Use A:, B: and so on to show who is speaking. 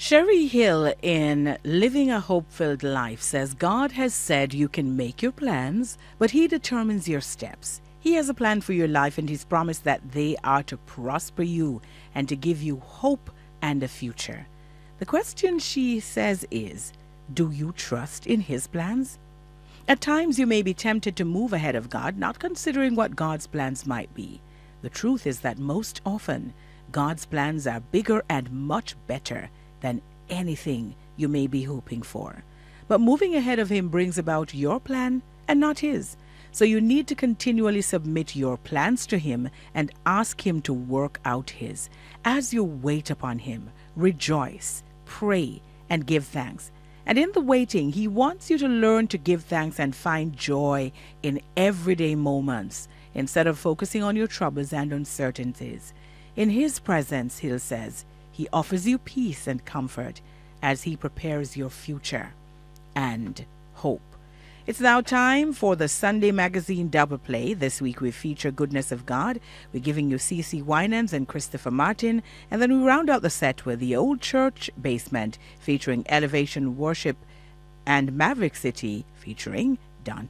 A: Sherry Hill in Living a Hope-Filled Life says, God has said you can make your plans, but He determines your steps. He has a plan for your life, and He's promised that they are to prosper you and to give you hope and a future. The question, she says, is, do you trust in His plans? At times you may be tempted to move ahead of God, not considering what God's plans might be. The truth is that most often, God's plans are bigger and much better than anything you may be hoping for. But moving ahead of Him brings about your plan and not His. So you need to continually submit your plans to Him and ask Him to work out His. As you wait upon Him, rejoice, pray, and give thanks. And in the waiting, He wants you to learn to give thanks and find joy in everyday moments instead of focusing on your troubles and uncertainties. In His presence, He says, He offers you peace and comfort as He prepares your future and hope. It's now time for the Sunday Magazine Double Play. This week we feature Goodness of God. We're giving you C.C. Winans and Christopher Martin. And then we round out the set with The Old Church Basement featuring Elevation Worship and Maverick City featuring